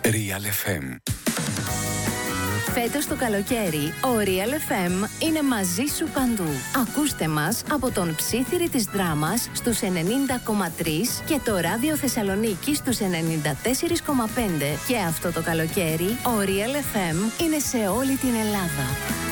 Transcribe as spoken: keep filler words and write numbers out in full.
Real εφ εμ. Φέτος το καλοκαίρι, ο Real εφ εμ είναι μαζί σου παντού. Ακούστε μας από τον Ψήθυρη της Δράμας στους ενενήντα κόμμα τρία και το Ράδιο Θεσσαλονίκη στους ενενήντα τέσσερα κόμμα πέντε. Και αυτό το καλοκαίρι, ο Real εφ εμ είναι σε όλη την Ελλάδα.